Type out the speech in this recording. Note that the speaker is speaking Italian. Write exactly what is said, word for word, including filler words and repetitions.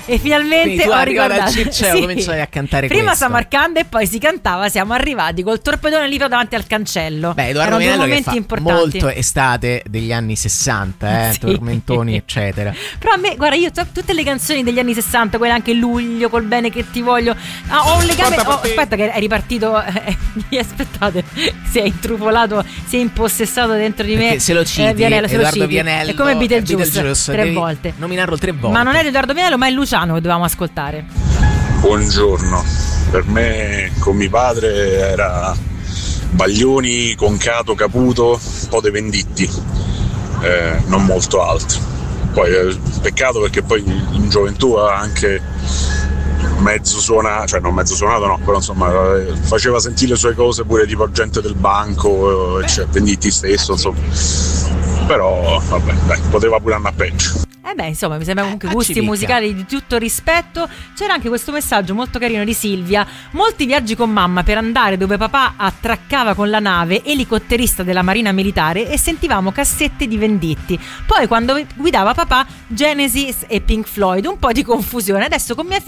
E finalmente tu ho arrivata al ricordato. Circeo Sì. cominciavi a cantare Prima questo. Samarcanda e poi si cantava Siamo arrivati col torpedone lì davanti al cancello. Beh, Edoardo Erano due Minello che momenti fa importanti. molto estate degli anni sessanta, eh, Sì. tormentoni eccetera. Però a me, guarda, io to- tutte le canzoni degli anni sessanta, quelle anche Luglio, Col bene che ti voglio, ah, ho un legame. Porta oh, per te. aspetta, che è ripartito. Eh, aspettate, si è intrufolato, si è impossessato dentro di me. Perché se lo citi, Vianello, se lo Edoardo citi. Vianello È come Beetlejuice, Beetlejuice, tre devi volte. nominarlo tre volte. Ma non è Edoardo Vianello, ma è Luciano che dovevamo ascoltare. Buongiorno, per me con mio padre era Baglioni, Concato, Caputo, un po' dei Venditti, eh, non molto altro. Poi eh, peccato perché poi in gioventù ha anche mezzo suonato, cioè non mezzo suonato no, però insomma eh, faceva sentire le sue cose pure tipo gente del banco, eh, cioè, Venditti stesso, insomma. Però vabbè, dai, poteva pure andare a peggio. Eh beh, insomma, mi sembra comunque Eh, gusti ci picca. musicali di tutto rispetto. C'era anche questo messaggio molto carino di Silvia. Molti viaggi con mamma per andare dove papà attraccava con la nave, elicotterista della Marina Militare, e sentivamo cassette di Venditti. Poi quando guidava papà, Genesis e Pink Floyd. Un po' di confusione. Adesso con mia figlia